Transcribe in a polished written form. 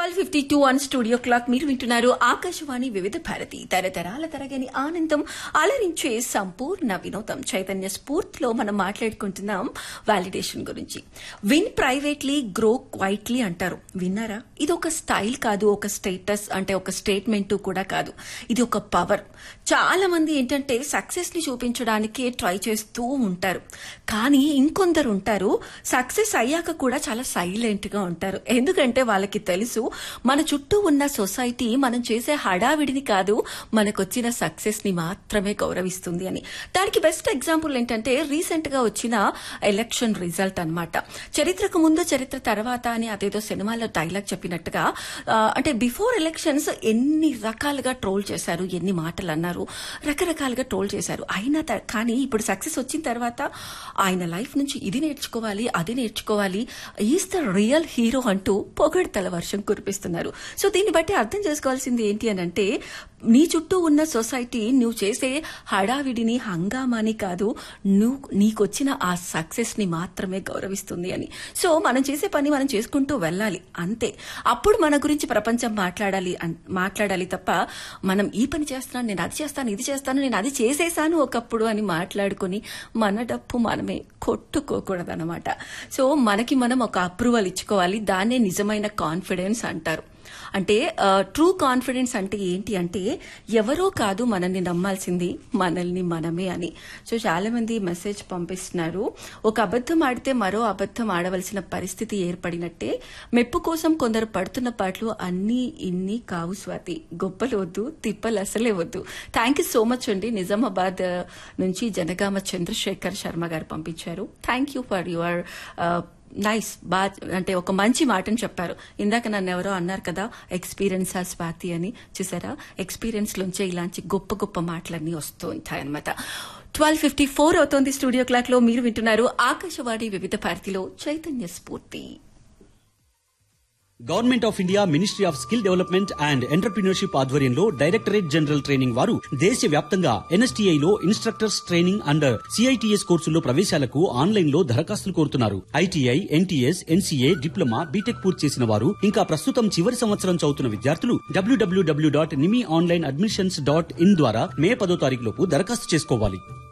12:52 on studio clock. మీరు వింటున్నారు ఆకాశవాణి వివిధ భారతి, తరతరాల తరగని ఆనందం, అలరించే సంపూర్ణ వినోదం. చైతన్య స్ఫూర్తిలో మనం మాట్లాడుకుంటున్నాం వాలిడేషన్ గురించి. విన్ ప్రైవేట్లీ, గ్రో క్వైట్లీ అంటారు. విన్నారా? ఇది ఒక స్టైల్ కాదు, ఒక స్టేటస్ అంటే ఒక స్టేట్మెంట్ కూడా కాదు. ఇది ఒక పవర్. చాలా మంది ఏంటంటే సక్సెస్ ని చూపించడానికి ట్రై చేస్తూ ఉంటారు. కానీ ఇంకొందరు ఉంటారు సక్సెస్ అయ్యాక కూడా చాలా సైలెంట్ గా ఉంటారు. ఎందుకంటే వాళ్ళకి తెలుసు మన చుట్టూ ఉన్న సొసైటీ మనం చేసే హడావిడిని కాదు, మనకొచ్చిన సక్సెస్ ని మాత్రమే గౌరవిస్తుంది అని. దానికి బెస్ట్ ఎగ్జాంపుల్ ఏంటంటే రీసెంట్ గా వచ్చిన ఎలక్షన్ రిజల్ట్ అన్నమాట. చరిత్రకు ముందు చరిత్ర తర్వాత అని అదేదో సినిమాలో డైలాగ్ చెప్పినట్టుగా అంటే బిఫోర్ ఎలక్షన్స్ ఎన్ని రకాలుగా ట్రోల్ చేశారు, ఎన్ని మాటలు అన్నారు, రకరకాలుగా ట్రోల్ చేశారు. అయినా కానీ ఇప్పుడు సక్సెస్ వచ్చిన తర్వాత ఆయన లైఫ్ నుంచి ఇది నేర్చుకోవాలి, అది నేర్చుకోవాలి, ఈజ్ ద రియల్ హీరో అంటూ పొగడ్తల వర్షం కురిపిస్తున్నారు. సో దీన్ని బట్టి అర్థం చేసుకోవాల్సింది ఏంటి అని అంటే, నీ చుట్టూ ఉన్న సొసైటీ నువ్వు చేసే హడావిడిని, హంగామాని కాదు, నీకొచ్చిన ఆ సక్సెస్ ని మాత్రమే గౌరవిస్తుంది అని. సో మనం చేసే పని మనం చేసుకుంటూ వెళ్ళాలి అంతే. అప్పుడు మన గురించి ప్రపంచం మాట్లాడాలి తప్ప మనం ఈ పని చేస్తున్నాను, నేను అది చేస్తాను, ఇది చేస్తాను, నేను అది చేసేసాను ఒకప్పుడు అని మాట్లాడుకుని మన డప్పు మనమే కొట్టుకోకూడదన్నమాట. సో మనకి మనం ఒక అప్రూవల్ ఇచ్చుకోవాలి. దాన్నే నిజమైన కాన్ఫిడెన్స్ అంటారు. అంటే ట్రూ కాన్ఫిడెన్స్ అంటే ఏంటి అంటే, ఎవరో కాదు మనల్ని నమ్మాల్సింది, మనల్ని మనమే అని. సో చాలా మంది మెసేజ్ పంపిస్తున్నారు. ఒక అబద్ధం ఆడితే మరో అబద్ధం ఆడవలసిన పరిస్థితి ఏర్పడినట్టే మెప్పు కోసం కొందరు పడుతున్న పాటలు అన్నీ ఇన్ని కావు స్వాతి. గొప్పలు వద్దు, తిప్పలు అసలే వద్దు. థ్యాంక్ యూ సో మచ్ అండి. నిజామాబాద్ నుంచి జనగామ చంద్రశేఖర్ శర్మ గారు పంపించారు. Thank you for your nice. అంటే ఒక మంచి మాటను చెప్పారు. ఇందాక నన్ను ఎవరో అన్నారు కదా, ఎక్స్పీరియన్స్ ఆ స్వాతి అని. చూసారా, ఎక్స్పీరియన్స్ లోంచే ఇలాంటి గొప్ప గొప్ప మాటలన్నీ వస్తూ ఉంటాయన్నమాట. 12:54 అవుతోంది స్టూడియో క్లాక్ లో. మీరు వింటున్నారు ఆకాశవాణి వివిధ భారతిలో చైతన్య స్ఫూర్తి. Government of India ministry of skill development and entrepreneurship ఆధ్వర్యంలో డైరెక్టరేట్ జనరల్ ట్రైనింగ్ వారు దేశవ్యాప్తంగా NSTI లో ఇన్స్ట్రక్టర్స్ ట్రైనింగ్ అండ్ CITS కోర్సుల్లో ప్రవేశాలకు ఆన్లైన్ లో దరఖాస్తులు కోరుతున్నారు. ITI, NTS, NCA, diploma, BTech పూర్తి చేసిన వారు, ఇంకా ప్రస్తుతం చివరి సంవత్సరం చదువుతున్న విద్యార్థులు www.nimiOnlineadmissions.in ద్వారా మే 10వ తారీఖు లోపు దరఖాస్తు చేసుకోవాలి.